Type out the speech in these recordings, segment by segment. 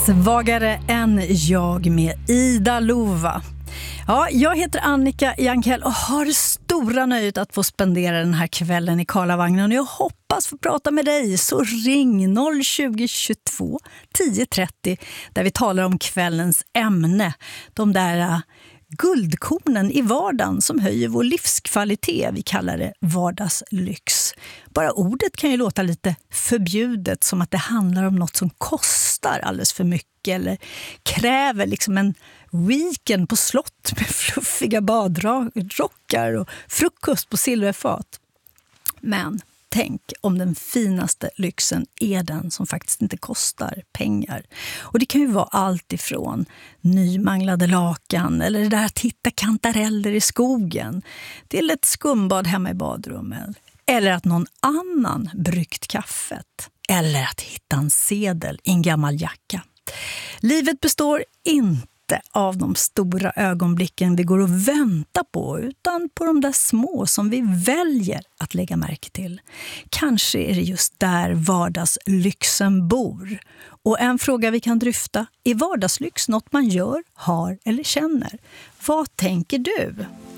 Svagare än jag med Ida Lova. Ja, jag heter Annika Jankell och har det stora nöjet att få spendera den här kvällen i Karlavagnen. Och jag hoppas få prata med dig, så ring 020 22 1030 där vi talar om kvällens ämne. De där guldkornen i vardagen som höjer vår livskvalitet. Vi kallar det vardagslyx. Bara ordet kan ju låta lite förbjudet, som att det handlar om något som kostar alldeles för mycket eller kräver liksom en weekend på slott med fluffiga badrockar och frukost på silverfat. Men tänk om den finaste lyxen är den som faktiskt inte kostar pengar. Och det kan ju vara allt ifrån nymanglade lakan eller det där att hitta kantareller i skogen till ett skumbad hemma i badrummet. Eller att någon annan bryggt kaffet. Eller att hitta en sedel i en gammal jacka. Livet består inte av de stora ögonblicken vi går och väntar på, utan på de där små som vi väljer att lägga märke till. Kanske är det just där vardagslyxen bor. Och en fråga vi kan dryfta: är vardagslyx något man gör, har eller känner? Vad tänker du?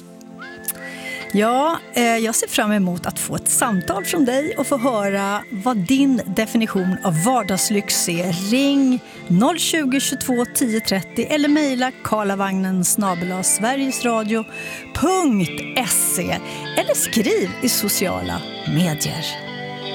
Ja, jag ser fram emot att få ett samtal från dig och få höra vad din definition av vardagslyx är. Ring 020 22 1030 eller mejla karlavagnen@sverigesradio.se eller skriv i sociala medier.